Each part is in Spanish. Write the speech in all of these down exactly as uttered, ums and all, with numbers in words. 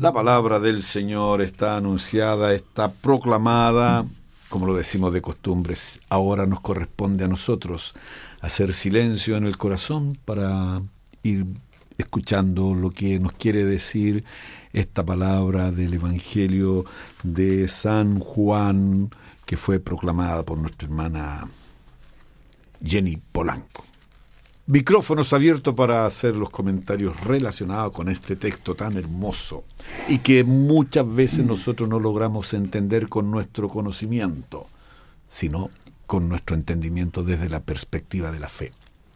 La palabra del Señor está anunciada, está proclamada, como lo decimos de costumbres. Ahora nos corresponde a nosotros hacer silencio en el corazón para ir escuchando lo que nos quiere decir esta palabra del Evangelio de San Juan, que fue proclamada por nuestra hermana Jenny Polanco. Micrófonos abiertos para hacer los comentarios relacionados con este texto tan hermoso y que muchas veces nosotros no logramos entender con nuestro conocimiento, sino con nuestro entendimiento desde la perspectiva de la fe.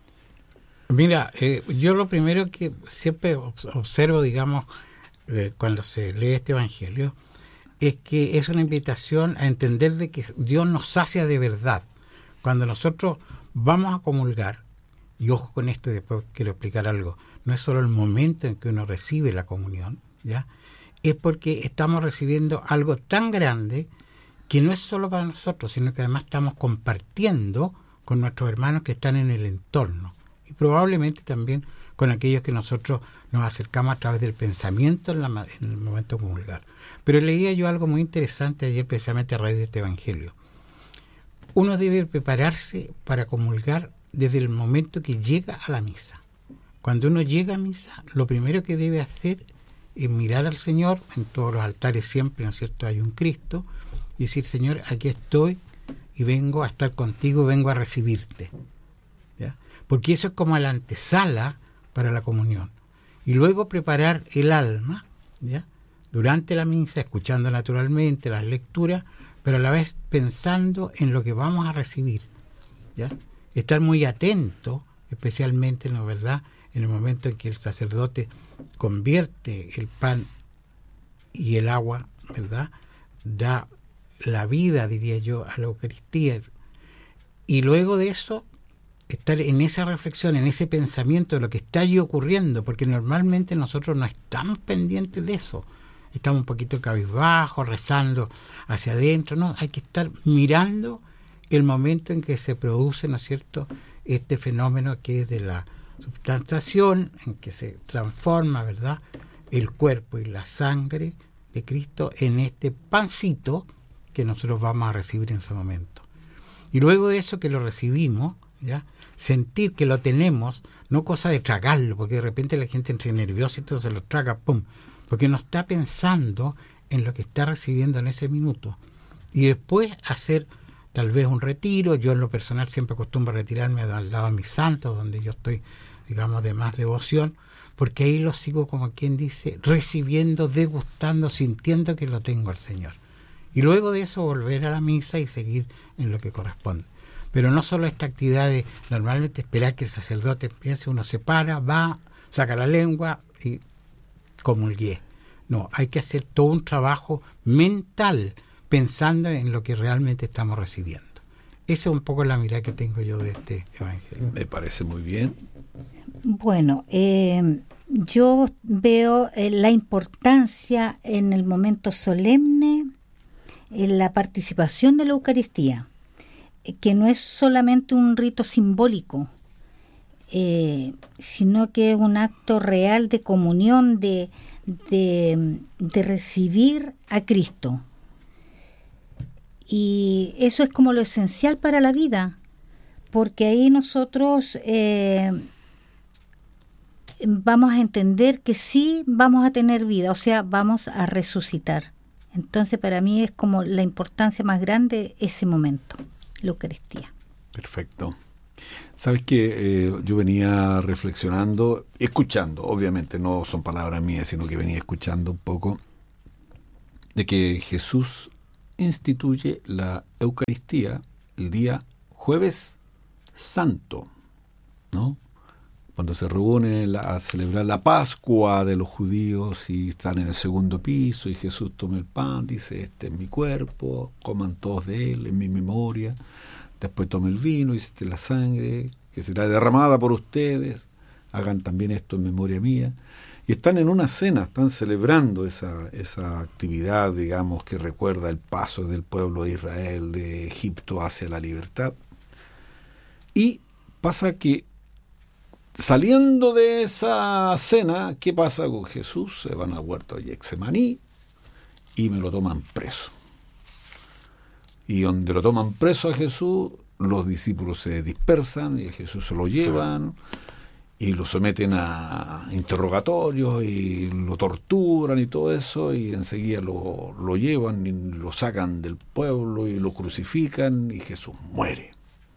Mira, eh, yo lo primero que siempre observo, digamos, eh, cuando se lee este Evangelio, es que es una invitación a entender de que Dios nos sacia de verdad. Cuando nosotros vamos a comulgar, y ojo con esto, y después quiero explicar algo, no es solo el momento en que uno recibe la comunión, ¿ya? Es porque estamos recibiendo algo tan grande que no es solo para nosotros, sino que además estamos compartiendo con nuestros hermanos que están en el entorno, y probablemente también con aquellos que nosotros nos acercamos a través del pensamiento en, la, en el momento de comulgar. Pero leía yo algo muy interesante ayer, precisamente a raíz de este Evangelio. Uno debe prepararse para comulgar desde el momento que llega a la misa. Cuando uno llega a misa, lo primero que debe hacer es mirar al Señor. En todos los altares siempre, ¿no es cierto?, hay un Cristo, y decir: Señor, aquí estoy y vengo a estar contigo, vengo a recibirte, ¿ya? Porque eso es como la antesala para la comunión. Y luego preparar el alma, ¿ya?, durante la misa, escuchando naturalmente las lecturas, pero a la vez pensando en lo que vamos a recibir, ¿ya? Estar muy atento, especialmente, ¿no, verdad?, en el momento en que el sacerdote convierte el pan y el agua, ¿verdad?, da la vida, diría yo, a la Eucaristía. Y luego de eso, estar en esa reflexión, en ese pensamiento de lo que está allí ocurriendo, porque normalmente nosotros no estamos pendientes de eso. Estamos un poquito cabizbajos, rezando hacia adentro, ¿no? Hay que estar mirando el momento en que se produce, ¿no es cierto?, este fenómeno que es de la substanciación, en que se transforma, ¿verdad?, el cuerpo y la sangre de Cristo en este pancito que nosotros vamos a recibir en ese momento. Y luego de eso que lo recibimos, ¿ya?, sentir que lo tenemos, no cosa de tragarlo, porque de repente la gente entra nerviosa y todo se lo traga, pum, porque no está pensando en lo que está recibiendo en ese minuto. Y después hacer tal vez un retiro. Yo en lo personal siempre acostumbro a retirarme al lado de mis santos, donde yo estoy, digamos, de más devoción, porque ahí lo sigo, como quien dice, recibiendo, degustando, sintiendo que lo tengo al Señor. Y luego de eso volver a la misa y seguir en lo que corresponde. Pero no solo esta actividad de normalmente esperar que el sacerdote empiece, uno se para, va, saca la lengua y comulgué. No, hay que hacer todo un trabajo mental pensando en lo que realmente estamos recibiendo. Esa es un poco la mirada que tengo yo de este Evangelio. Me parece muy bien. Bueno, eh, yo veo eh, la importancia en el momento solemne, en la participación de la Eucaristía, eh, que no es solamente un rito simbólico, eh, sino que es un acto real de comunión, de, de, de recibir a Cristo. Y eso es como lo esencial para la vida, porque ahí nosotros eh, vamos a entender que sí vamos a tener vida, o sea, vamos a resucitar. Entonces, para mí es como la importancia más grande ese momento, la Eucaristía. Perfecto. Sabes que eh, yo venía reflexionando, escuchando, obviamente no son palabras mías, sino que venía escuchando un poco de que Jesús instituye la Eucaristía el día Jueves Santo, ¿no? Cuando se reúnen a celebrar la Pascua de los judíos y están en el segundo piso y Jesús toma el pan, dice: este es mi cuerpo, coman todos de él en mi memoria. Después toma el vino y dice: esta es la sangre que será derramada por ustedes, hagan también esto en memoria mía. Y están en una cena, están celebrando esa, esa actividad, digamos, que recuerda el paso del pueblo de Israel de Egipto hacia la libertad. Y pasa que saliendo de esa cena, ¿qué pasa con Jesús? Se van al huerto de Getsemaní y me lo toman preso. Y donde lo toman preso a Jesús, los discípulos se dispersan y a Jesús se lo llevan y lo someten a interrogatorios y lo torturan y todo eso, y enseguida lo, lo llevan y lo sacan del pueblo y lo crucifican y Jesús muere.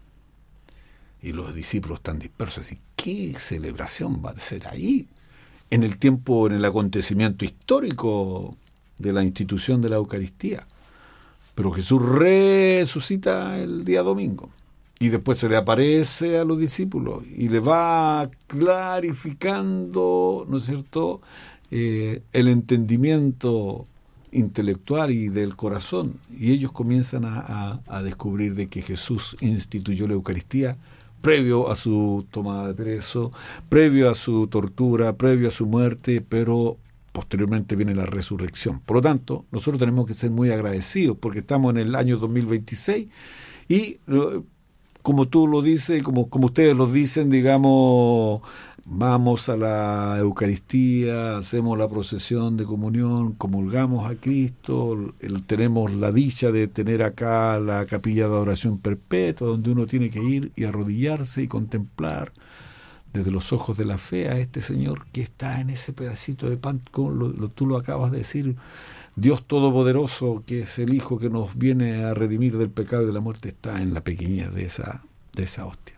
Y los discípulos están dispersos. ¿Y qué celebración va a ser ahí? En el tiempo, en el acontecimiento histórico de la institución de la Eucaristía. Pero Jesús resucita el día domingo. Y después se le aparece a los discípulos y le va clarificando, ¿no es cierto?, eh, el entendimiento intelectual y del corazón. Y ellos comienzan a, a, a descubrir de que Jesús instituyó la Eucaristía previo a su toma de preso, previo a su tortura, previo a su muerte, pero posteriormente viene la resurrección. Por lo tanto, nosotros tenemos que ser muy agradecidos porque estamos en el año dos mil veintiséis y, como tú lo dices, como, como ustedes lo dicen, digamos, vamos a la Eucaristía, hacemos la procesión de comunión, comulgamos a Cristo, el, tenemos la dicha de tener acá la capilla de adoración perpetua, donde uno tiene que ir y arrodillarse y contemplar desde los ojos de la fe a este Señor que está en ese pedacito de pan, como lo, lo, tú lo acabas de decir, Dios Todopoderoso, que es el Hijo que nos viene a redimir del pecado y de la muerte, está en la pequeñez de esa, de esa hostia.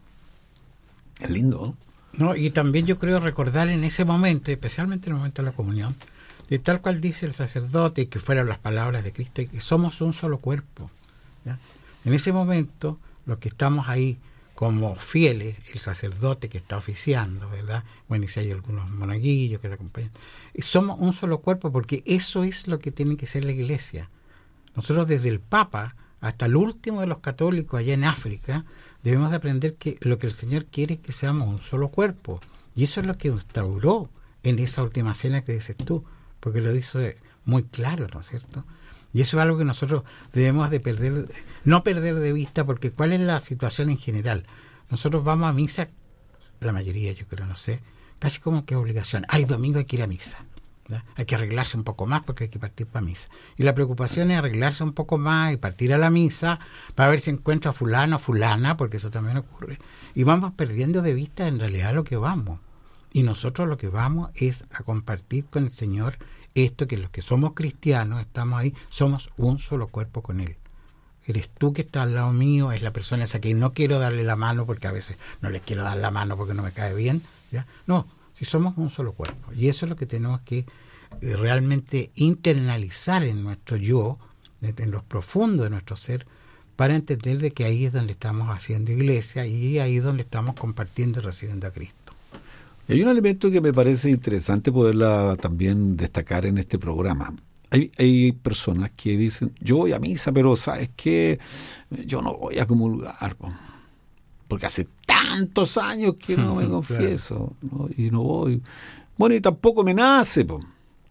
Es lindo, ¿no? No, y también yo creo recordar en ese momento, especialmente en el momento de la comunión, de tal cual dice el sacerdote, que fueron las palabras de Cristo, que somos un solo cuerpo, ¿ya? En ese momento, los que estamos ahí como fieles, el sacerdote que está oficiando, ¿verdad? Bueno, y si hay algunos monaguillos que se acompañan, somos un solo cuerpo, porque eso es lo que tiene que ser la Iglesia. Nosotros, desde el Papa hasta el último de los católicos allá en África, debemos de aprender que lo que el Señor quiere es que seamos un solo cuerpo. Y eso es lo que instauró en esa última cena que dices tú, porque lo dice muy claro, ¿no es cierto? Y eso es algo que nosotros debemos de perder, no perder de vista, porque ¿cuál es la situación en general? Nosotros vamos a misa, la mayoría yo creo, no sé, casi como que obligación. Ay, domingo hay que ir a misa, ¿verdad? Hay que arreglarse un poco más porque hay que partir para misa. Y la preocupación es arreglarse un poco más y partir a la misa para ver si encuentra a fulano o fulana, porque eso también ocurre. Y vamos perdiendo de vista en realidad lo que vamos. Y nosotros lo que vamos es a compartir con el Señor esto, que los que somos cristianos, estamos ahí, somos un solo cuerpo con Él. Eres tú que estás al lado mío, es la persona esa que no quiero darle la mano porque a veces no le quiero dar la mano porque no me cae bien, ¿ya? No, si somos un solo cuerpo. Y eso es lo que tenemos que eh, realmente internalizar en nuestro yo, en lo profundo de nuestro ser, para entender de que ahí es donde estamos haciendo iglesia y ahí es donde estamos compartiendo y recibiendo a Cristo. Hay un elemento que me parece interesante poderla también destacar en este programa. Hay, hay personas que dicen, yo voy a misa, pero ¿sabes qué? Yo no voy a comulgar, porque hace tantos años que no me confieso, ¿no? Y no voy. Bueno, y tampoco me nace, po.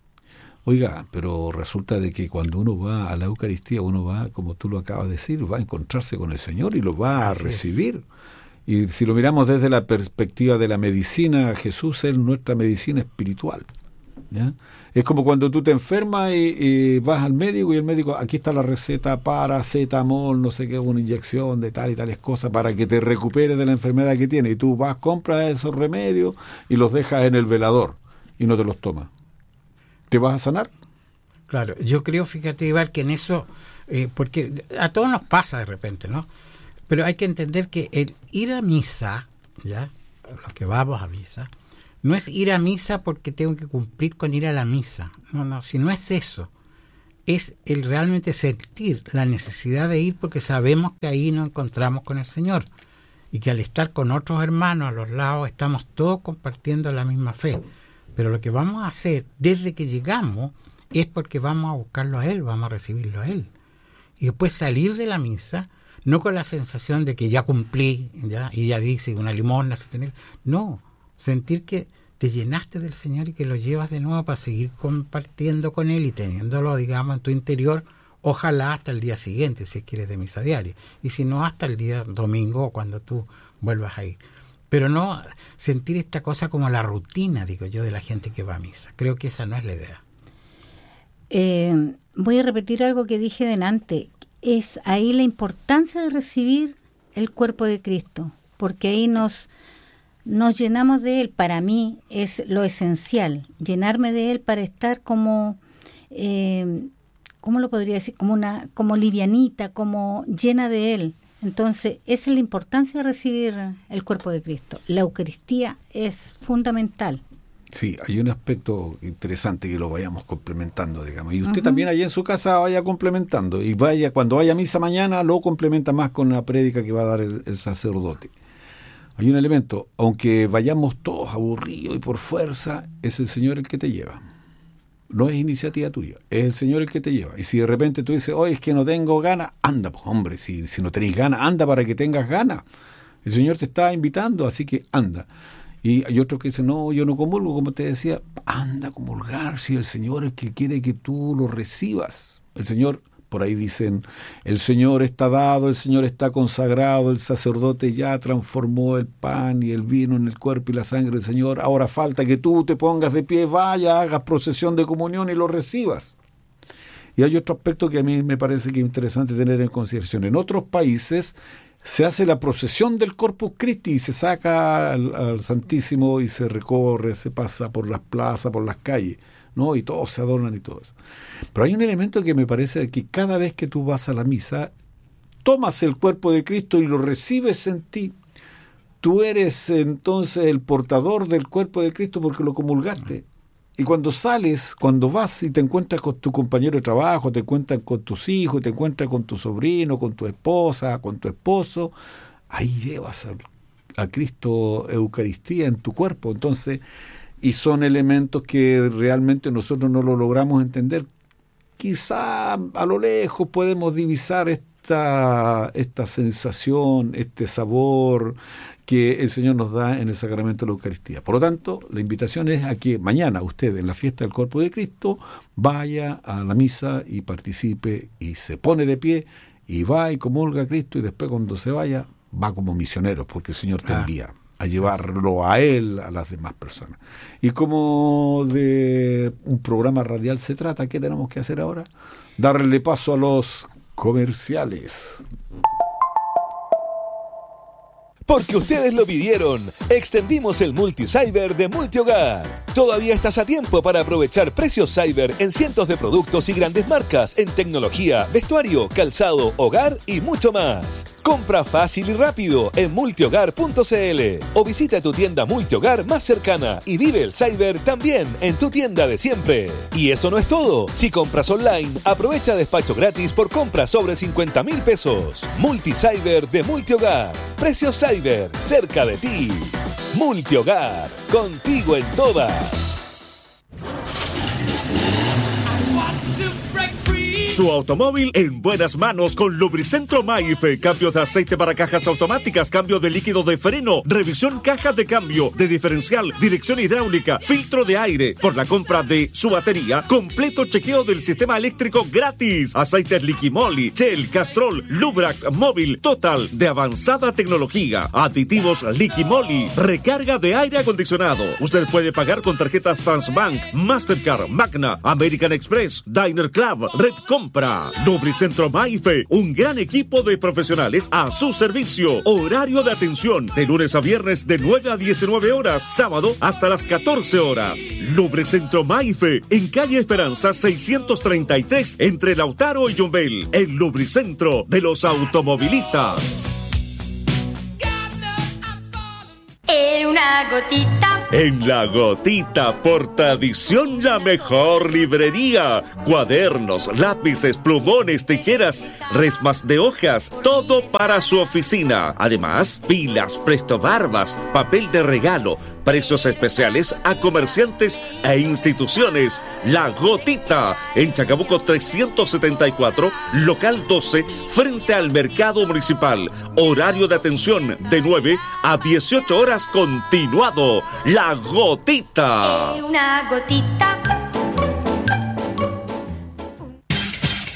Oiga, pero resulta de que cuando uno va a la Eucaristía, uno va, como tú lo acabas de decir, va a encontrarse con el Señor y lo va a Así recibir. Es. Y si lo miramos desde la perspectiva de la medicina, Jesús es nuestra medicina espiritual, ¿ya? Es como cuando tú te enfermas y, y vas al médico y el médico, aquí está la receta paracetamol, no sé qué, una inyección de tal y tales cosas para que te recuperes de la enfermedad que tienes. Y tú vas, compras esos remedios y los dejas en el velador y no te los tomas. ¿Te vas a sanar? Claro, yo creo, fíjate, Ibar, que en eso, eh, porque a todos nos pasa de repente, ¿no? Pero hay que entender que el ir a misa, ya, los que vamos a misa, no es ir a misa porque tengo que cumplir con ir a la misa. No, no, si no es eso. Es el realmente sentir la necesidad de ir porque sabemos que ahí nos encontramos con el Señor. Y que al estar con otros hermanos a los lados estamos todos compartiendo la misma fe. Pero lo que vamos a hacer desde que llegamos es porque vamos a buscarlo a Él, vamos a recibirlo a Él. Y después salir de la misa, no con la sensación de que ya cumplí, ya, y ya dice una limosna, no, sentir que te llenaste del Señor y que lo llevas de nuevo para seguir compartiendo con Él y teniéndolo, digamos, en tu interior, ojalá hasta el día siguiente, si quieres de misa diaria, y si no, hasta el día domingo o cuando tú vuelvas a ir. pero no sentir esta cosa como la rutina, digo yo, de la gente que va a misa. Creo que esa no es la idea. Eh, voy a repetir algo que dije delante. Es ahí la importancia de recibir el cuerpo de Cristo, porque ahí nos, nos llenamos de Él. Para mí es lo esencial, llenarme de Él para estar como, eh, ¿cómo lo podría decir? Como una, como livianita, como llena de Él. Entonces, esa es la importancia de recibir el cuerpo de Cristo. La Eucaristía es fundamental. Sí, hay un aspecto interesante que lo vayamos complementando, digamos. Y usted Uh-huh. también allá en su casa vaya complementando. Y vaya, cuando vaya a misa mañana, lo complementa más con la prédica que va a dar el, el sacerdote. Hay un elemento, aunque vayamos todos aburridos y por fuerza, es el Señor el que te lleva. No es iniciativa tuya, es el Señor el que te lleva. Y si de repente tú dices, oye, es que no tengo ganas, anda, pues hombre, si, si no tenéis ganas, anda para que tengas ganas. El Señor te está invitando, así que anda. Y hay otros que dicen, no, yo no comulgo, como te decía, anda a comulgar, si el Señor es el que quiere que tú lo recibas. El Señor, por ahí dicen, el Señor está dado, el Señor está consagrado, el sacerdote ya transformó el pan y el vino en el cuerpo y la sangre del Señor, ahora falta que tú te pongas de pie, vaya, hagas procesión de comunión y lo recibas. Y hay otro aspecto que a mí me parece que es interesante tener en consideración. En otros países se hace la procesión del Corpus Christi y se saca al, al Santísimo y se recorre, se pasa por las plazas, por las calles, ¿no? Y todos se adornan y todo eso. Pero hay un elemento que me parece que cada vez que tú vas a la misa, tomas el cuerpo de Cristo y lo recibes en ti. Tú eres entonces el portador del cuerpo de Cristo porque lo comulgaste. Y cuando sales, cuando vas y te encuentras con tu compañero de trabajo, te encuentras con tus hijos, te encuentras con tu sobrino, con tu esposa, con tu esposo, ahí llevas a, a Cristo Eucaristía en tu cuerpo. Entonces, y son elementos que realmente nosotros no lo logramos entender. Quizá a lo lejos podemos divisar esta, esta sensación, este sabor que el Señor nos da en el sacramento de la Eucaristía. Por lo tanto, la invitación es a que mañana usted en la fiesta del Cuerpo de Cristo vaya a la misa y participe y se pone de pie y va y comulga a Cristo y después cuando se vaya va como misionero porque el Señor te envía a llevarlo a Él, a las demás personas. Y como de un programa radial se trata, ¿qué tenemos que hacer ahora? Darle paso a los comerciales. Porque ustedes lo pidieron, extendimos el Multicyber de Multihogar. Todavía estás a tiempo para aprovechar precios cyber en cientos de productos y grandes marcas en tecnología, vestuario, calzado, hogar y mucho más. Compra fácil y rápido en multihogar punto cl o visita tu tienda Multihogar más cercana y vive el cyber también en tu tienda de siempre. Y eso no es todo. Si compras online, aprovecha despacho gratis por compras sobre cincuenta mil pesos. Multicyber de Multihogar. Precios cyber cerca de ti. Multihogar, contigo en todas. Su automóvil en buenas manos con Lubricentro Maife. Cambio de aceite para cajas automáticas, cambio de líquido de freno, revisión cajas de cambio, de diferencial, dirección hidráulica, filtro de aire. Por la compra de su batería, completo chequeo del sistema eléctrico gratis. Aceites Liquimoli, Shell, Castrol, Lubrax, Móvil, Total, de avanzada tecnología. Aditivos Liquimoli, recarga de aire acondicionado. Usted puede pagar con tarjetas Transbank, Mastercard, Magna, American Express, Diner Club, Red Compra. Lubricentro Maife, un gran equipo de profesionales a su servicio. Horario de atención de lunes a viernes de nueve a diecinueve horas, sábado hasta las catorce horas. Lubricentro Maife, en calle Esperanza seiscientos treinta y tres, entre Lautaro y Yumbel. El lubricentro de los automovilistas. En una gotita. En La Gotita, por tradición, la mejor librería. Cuadernos, lápices, plumones, tijeras, resmas de hojas, todo para su oficina. Además, pilas, prestobarbas, papel de regalo, precios especiales a comerciantes e instituciones. La Gotita, en Chacabuco trescientos setenta y cuatro, local doce, frente al Mercado Municipal. Horario de atención de nueve a dieciocho horas continuado. La Gotita. Una gotita.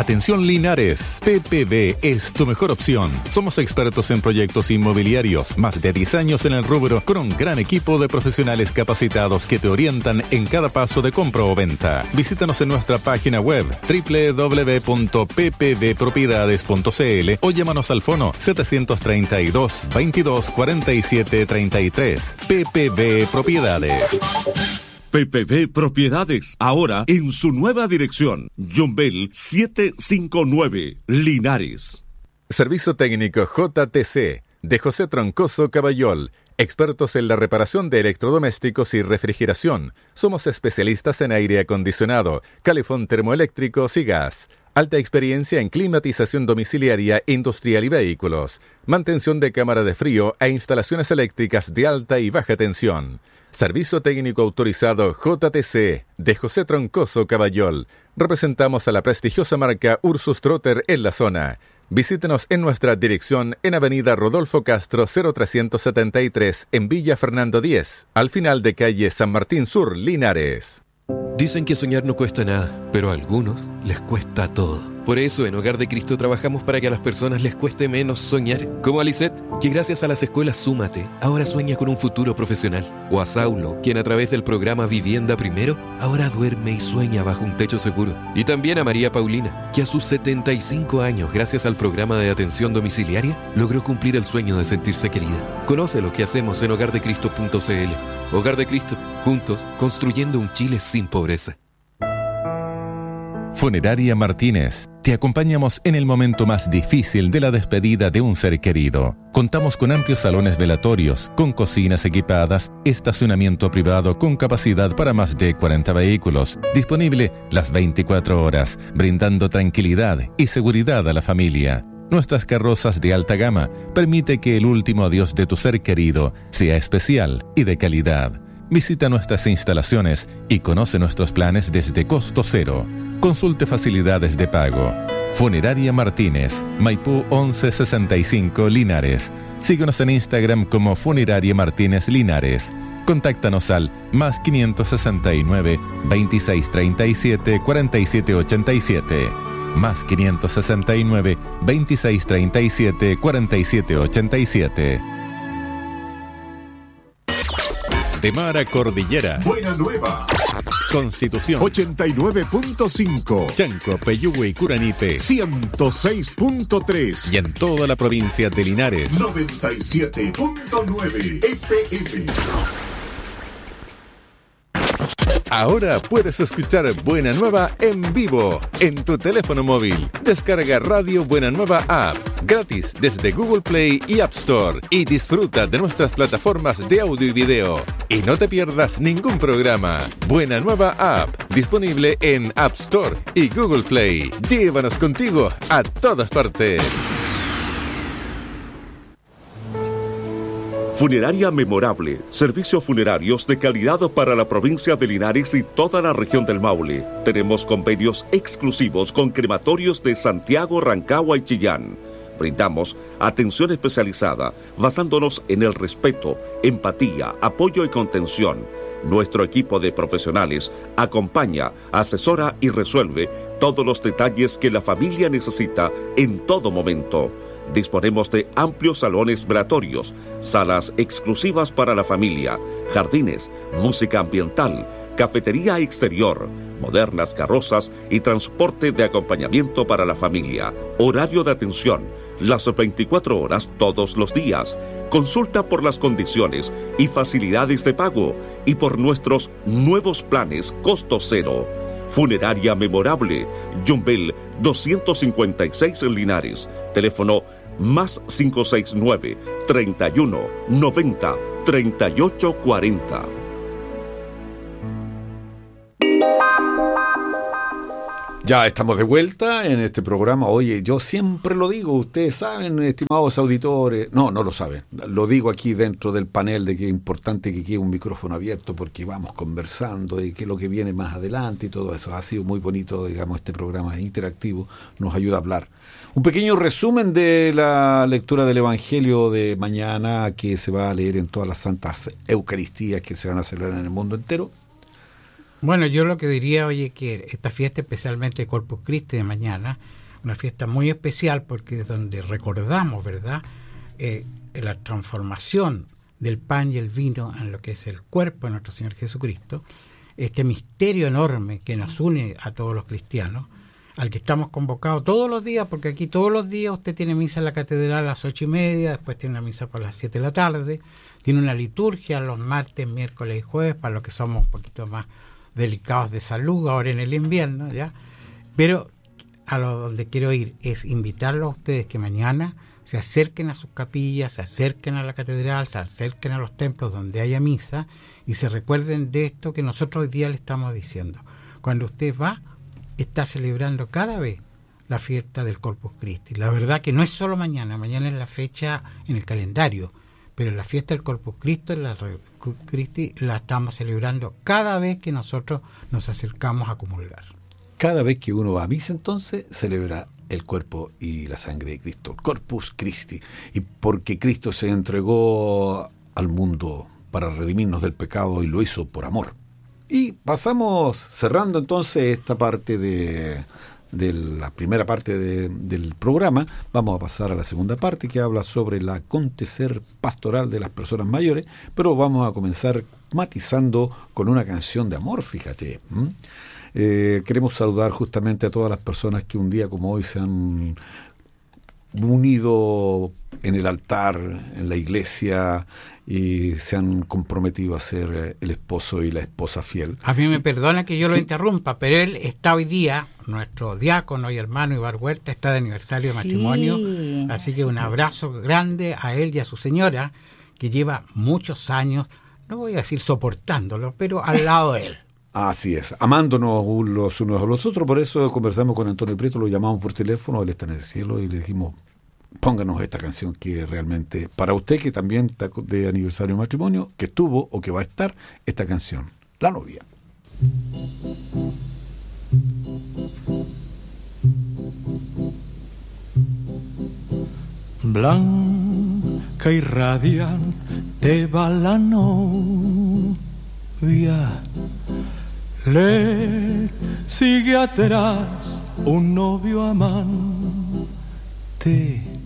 Atención Linares, P P B es tu mejor opción. Somos expertos en proyectos inmobiliarios, más de diez años en el rubro, con un gran equipo de profesionales capacitados que te orientan en cada paso de compra o venta. Visítanos en nuestra página web doble u doble u doble u punto p p b propiedades punto c l o llámanos al fono setecientos treinta y dos, veintidós, cuarenta y siete, treinta y tres. P P B Propiedades. P P B Propiedades, ahora en su nueva dirección, Jumbel setecientos cincuenta y nueve, Linares. Servicio técnico J T C, de José Troncoso Caballol. Expertos en la reparación de electrodomésticos y refrigeración. Somos especialistas en aire acondicionado, calefón termoeléctricos y gas. Alta experiencia en climatización domiciliaria, industrial y vehículos. Mantención de cámara de frío e instalaciones eléctricas de alta y baja tensión. Servicio técnico autorizado J T C, de José Troncoso Caballol. Representamos a la prestigiosa marca Ursus Trotter en la zona. Visítenos en nuestra dirección en Avenida Rodolfo Castro cero trescientos setenta y tres en Villa Fernando diez, al final de calle San Martín Sur, Linares. Dicen que soñar no cuesta nada, pero a algunos les cuesta todo. Por eso en Hogar de Cristo trabajamos para que a las personas les cueste menos soñar. Como a Lisette, que gracias a las escuelas Súmate, ahora sueña con un futuro profesional. O a Saulo, quien a través del programa Vivienda Primero, ahora duerme y sueña bajo un techo seguro. Y también a María Paulina, que a sus setenta y cinco años, gracias al programa de atención domiciliaria, logró cumplir el sueño de sentirse querida. Conoce lo que hacemos en hogar de cristo punto c l. Hogar de Cristo, juntos, construyendo un Chile sin pobreza. Funeraria Martínez. Te acompañamos en el momento más difícil de la despedida de un ser querido. Contamos con amplios salones velatorios, con cocinas equipadas, estacionamiento privado con capacidad para más de cuarenta vehículos, disponible las veinticuatro horas, brindando tranquilidad y seguridad a la familia. Nuestras carrozas de alta gama permite que el último adiós de tu ser querido sea especial y de calidad. Visita nuestras instalaciones y conoce nuestros planes desde costo cero. Consulte facilidades de pago. Funeraria Martínez, Maipú once sesenta y cinco, Linares. Síguenos en Instagram como Funeraria Martínez Linares. Contáctanos al más quinientos sesenta y nueve, veintiséis treinta y siete, cuarenta y siete ochenta y siete. Más quinientos sesenta y nueve, veintiséis treinta y siete, cuarenta y siete ochenta y siete. De mar a cordillera. Buena Nueva. Constitución. ochenta y nueve punto cinco. Chanco, Peyúgue y Curanipe. ciento seis punto tres. Y en toda la provincia de Linares. noventa y siete punto nueve F M. Ahora puedes escuchar Buena Nueva en vivo en tu teléfono móvil. Descarga Radio Buena Nueva App gratis desde Google Play y App Store y disfruta de nuestras plataformas de audio y video. Y no te pierdas ningún programa. Buena Nueva App, disponible en App Store y Google Play. Llévanos contigo a todas partes. Funeraria Memorable, servicios funerarios de calidad para la provincia de Linares y toda la región del Maule. Tenemos convenios exclusivos con crematorios de Santiago, Rancagua y Chillán. Brindamos atención especializada basándonos en el respeto, empatía, apoyo y contención. Nuestro equipo de profesionales acompaña, asesora y resuelve todos los detalles que la familia necesita en todo momento. Disponemos de amplios salones velatorios, salas exclusivas para la familia, jardines, música ambiental, cafetería exterior, modernas carrozas y transporte de acompañamiento para la familia. Horario de atención, las veinticuatro horas todos los días. Consulta por las condiciones y facilidades de pago y por nuestros nuevos planes costo cero. Funeraria Memorable, Jumbel doscientos cincuenta y seis en Linares. Teléfono más cinco seis nueve, treinta y uno, noventa, treinta y ocho cuarenta. Ya estamos de vuelta en este programa. Oye, yo siempre lo digo, ustedes saben, estimados auditores, no, no lo saben, lo digo aquí dentro del panel de que es importante que quede un micrófono abierto porque vamos conversando y qué es lo que viene más adelante y todo eso. Ha sido muy bonito, digamos, este programa interactivo, nos ayuda a hablar. Un pequeño resumen de la lectura del Evangelio de mañana que se va a leer en todas las santas Eucaristías que se van a celebrar en el mundo entero. Bueno, yo lo que diría, oye, que esta fiesta, especialmente Corpus Christi de mañana, una fiesta muy especial porque es donde recordamos, ¿verdad?, eh, la transformación del pan y el vino en lo que es el cuerpo de nuestro Señor Jesucristo, este misterio enorme que nos une a todos los cristianos, al que estamos convocados todos los días, porque aquí todos los días usted tiene misa en la catedral a las ocho y media, después tiene una misa para las siete de la tarde, tiene una liturgia los martes, miércoles y jueves, para los que somos un poquito más delicados de salud ahora en el invierno, ¿ya? Pero a lo donde quiero ir es invitarlos a ustedes que mañana se acerquen a sus capillas, se acerquen a la catedral, se acerquen a los templos donde haya misa y se recuerden de esto que nosotros hoy día le estamos diciendo. Cuando usted va, está celebrando cada vez la fiesta del Corpus Christi. La verdad que no es solo mañana, mañana es la fecha en el calendario, pero la fiesta del Corpus Christi la, Christi la estamos celebrando cada vez que nosotros nos acercamos a comulgar. Cada vez que uno va a misa, entonces, celebra el cuerpo y la sangre de Cristo, el Corpus Christi, y porque Cristo se entregó al mundo para redimirnos del pecado y lo hizo por amor. Y pasamos, cerrando entonces esta parte de, de la primera parte de, del programa, vamos a pasar a la segunda parte que habla sobre el acontecer pastoral de las personas mayores, pero vamos a comenzar matizando con una canción de amor, fíjate. ¿Mm? Eh, queremos saludar justamente a todas las personas que un día como hoy se han unido en el altar, en la iglesia, y se han comprometido a ser el esposo y la esposa fiel. A mí me perdona que yo sí. lo interrumpa, pero él está hoy día, nuestro diácono y hermano Ibar Huerta, está de aniversario de Sí. matrimonio, así que un abrazo grande a él y a su señora, que lleva muchos años, no voy a decir soportándolo, pero al lado de él. Así es, amándonos los unos a los otros. Por eso conversamos con Antonio Prieto, lo llamamos por teléfono, él está en el cielo, y le dijimos, pónganos esta canción que realmente, para usted que también está de aniversario de matrimonio, que estuvo o que va a estar, esta canción, La Novia. Blanca y radiante va la novia, le sigue atrás un novio amante.